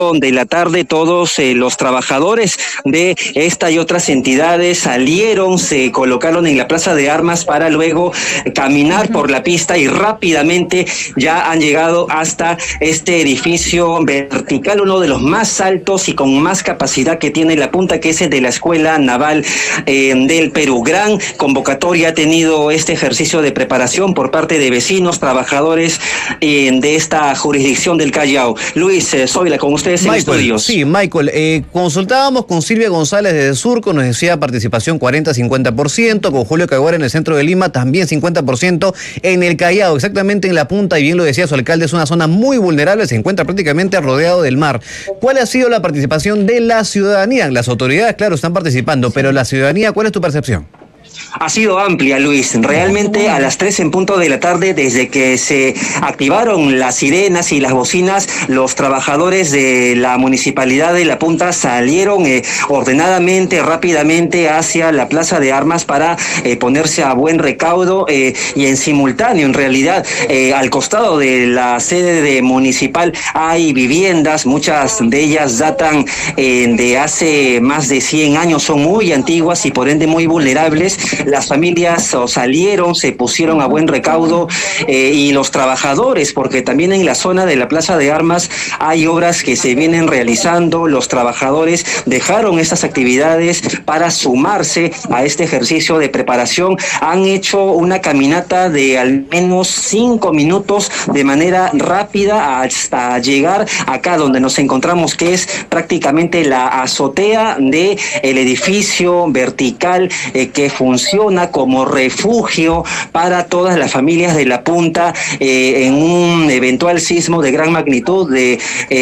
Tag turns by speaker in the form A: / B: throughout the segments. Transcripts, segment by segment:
A: de la tarde, todos los trabajadores de esta y otras entidades salieron, se colocaron en la Plaza de Armas para luego caminar por la pista y rápidamente ya han llegado hasta este edificio vertical, uno de los más altos y con más capacidad que tiene la punta, que es el de la Escuela Naval del Perú. Gran convocatoria ha tenido este ejercicio de preparación por parte de vecinos, trabajadores de esta jurisdicción del Callao. Luis, Zoila, con ustedes en estudios.
B: Sí, Michael, consultábamos con Silvia González desde Surco, nos decía participación 40-50%, con Julio Caguara en el centro de Lima también 50%, en el Callao, exactamente en la punta, y bien lo decía su alcalde, es una zona muy vulnerable, se encuentra prácticamente rodeado del mar. ¿Cuál ha sido la participación de la ciudadanía? Las autoridades, claro, están participando, pero la ciudadanía, ¿cuál es tu percepción?
A: Ha sido amplia, Luis. Realmente a las 3 en punto de la tarde, desde que se activaron las sirenas y las bocinas, los trabajadores de la Municipalidad de La Punta salieron ordenadamente, rápidamente hacia la Plaza de Armas para ponerse a buen recaudo y en simultáneo, en realidad, al costado de la sede municipal hay viviendas, muchas de ellas datan de hace más de 100 años, son muy antiguas y por ende muy vulnerables. Las familias salieron, se pusieron a buen recaudo y los trabajadores, porque también en la zona de la Plaza de Armas hay obras que se vienen realizando, los trabajadores dejaron estas actividades para sumarse a este ejercicio de preparación, han hecho una caminata de al menos 5 minutos de manera rápida hasta llegar acá donde nos encontramos, que es prácticamente la azotea del edificio vertical que funciona como refugio para todas las familias de La Punta en un eventual sismo de gran magnitud de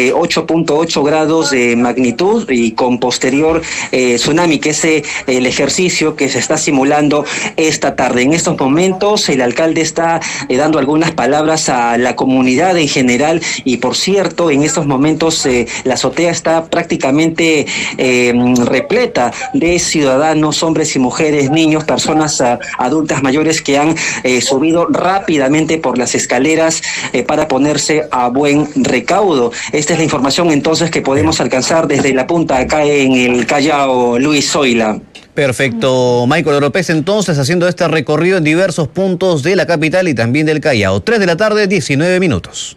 A: 8.8 grados de magnitud y con posterior tsunami, que es el ejercicio que se está simulando esta tarde. En estos momentos el alcalde está dando algunas palabras a la comunidad en general y por cierto, en estos momentos la azotea está prácticamente repleta de ciudadanos, hombres y mujeres, niños, personas adultas mayores que han subido rápidamente por las escaleras para ponerse a buen recaudo. Esta es la información entonces que podemos alcanzar desde La Punta, acá en el Callao, Luis Zoila.
B: Perfecto, Michael López, entonces haciendo este recorrido en diversos puntos de la capital y también del Callao. 3 de la tarde, 19 minutos.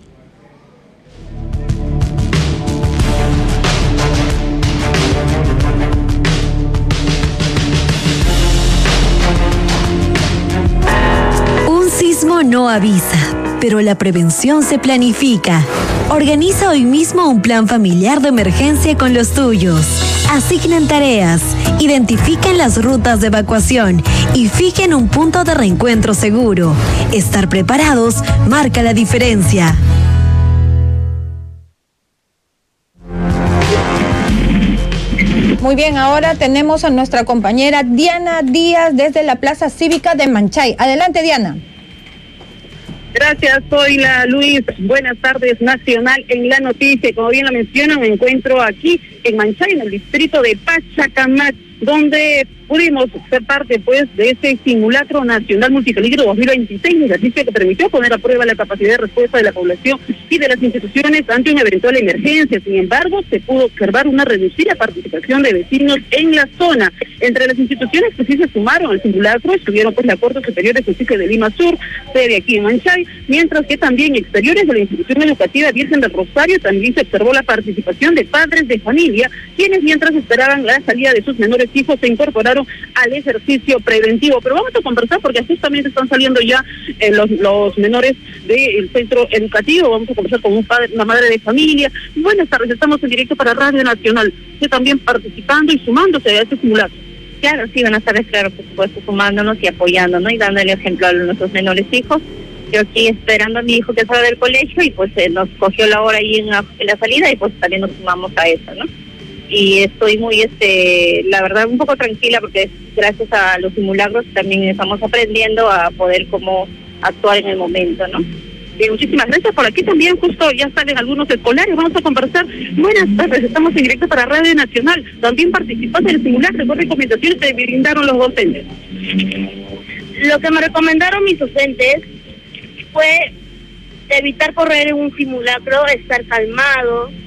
C: No avisa, pero la prevención se planifica. Organiza hoy mismo un plan familiar de emergencia con los tuyos. Asignen tareas, identifiquen las rutas de evacuación y fijen un punto de reencuentro seguro. Estar preparados marca la diferencia.
D: Muy bien, ahora tenemos a nuestra compañera Diana Díaz desde la Plaza Cívica de Manchay. Adelante, Diana.
E: Gracias, soy la Luis. Buenas tardes, Nacional en la noticia. Como bien lo mencionan, me encuentro aquí en Manchay, en el distrito de Pachacamac, donde pudimos ser parte pues de este simulacro nacional multipeligro 2026, ejercicio que permitió poner a prueba la capacidad de respuesta de la población y de las instituciones ante una eventual emergencia. Sin embargo, se pudo observar una reducida participación de vecinos en la zona. Entre las instituciones que sí se sumaron al simulacro estuvieron pues la Corte Superior de Justicia de Lima Sur, sede aquí en Manchay, mientras que también exteriores de la institución educativa Virgen del Rosario también se observó la participación de padres de familia, quienes mientras esperaban la salida de sus menores hijos se incorporaron al ejercicio preventivo. Pero vamos a conversar porque justamente están saliendo ya los menores del centro educativo. Vamos a conversar con un padre, una madre de familia. Buenas tardes, estamos en directo para Radio Nacional. Usted también participando y sumándose a este simulacro.
F: Claro, sí, buenas tardes, claro, por supuesto, sumándonos y apoyándonos y dando el ejemplo a nuestros menores hijos. Yo aquí esperando a mi hijo que salga del colegio y pues nos cogió la hora ahí en la salida y pues también nos sumamos a eso, ¿no? Y estoy muy, la verdad, un poco tranquila porque gracias a los simulacros también estamos aprendiendo a poder cómo actuar en el momento, ¿no?
E: Bien, muchísimas gracias. Por aquí también justo ya salen algunos escolares, vamos a conversar. Buenas tardes, estamos en directo para Radio Nacional. También participaste del simulacro, ¿qué recomendaciones te brindaron los docentes?
F: Lo que me recomendaron mis docentes fue evitar correr en un simulacro, estar calmado,